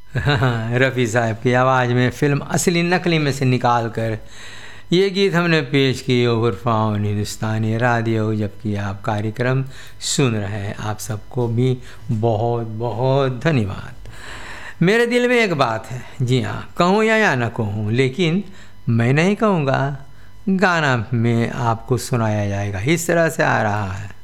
रफ़ी साहब की आवाज़ में फ़िल्म असली नकली में से निकाल कर ये गीत हमने पेश किए ओवरफाउन हिंदुस्तानी रेडियो। जबकि आप कार्यक्रम सुन रहे हैं, आप सबको भी बहुत बहुत धन्यवाद। मेरे दिल में एक बात है, जी हाँ, कहूँ या ना कहूँ, लेकिन मैं नहीं कहूँगा, गाना में आपको सुनाया जाएगा। इस तरह से आ रहा है।